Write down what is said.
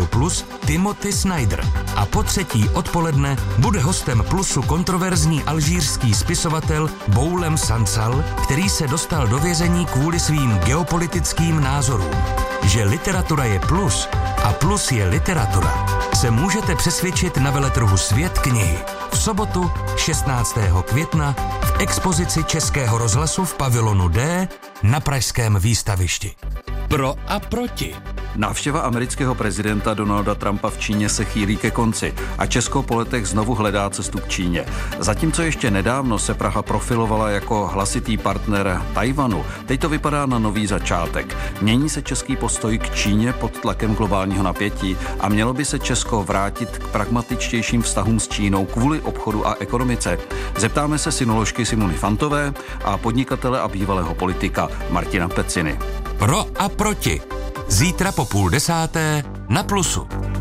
Rádiu Plus Timothy Snyder. A po třetí odpoledne bude hostem Plusu kontroverzní alžírský spisovatel Boulem Sansal, který se dostal do vězení kvůli svým geopolitickým názorům. Že literatura je plus a plus je literatura, se můžete přesvědčit na veletrhu Svět knihy v sobotu 16. května v expozici Českého rozhlasu v pavilonu D na pražském výstavišti. Pro a proti. Návštěva amerického prezidenta Donalda Trumpa v Číně se chýlí ke konci a Česko po letech znovu hledá cestu k Číně. Zatímco ještě nedávno se Praha profilovala jako hlasitý partner Tajvanu, teď to vypadá na nový začátek. Mění se český postoj k Číně pod tlakem globálního napětí a mělo by se Česko vrátit k pragmatičtějším vztahům s Čínou kvůli obchodu a ekonomice. Zeptáme se sinoložky Simony Fantové a podnikatele a bývalého politika Martina Peciny. Pro a proti. Zítra po 9:30 na Plusu.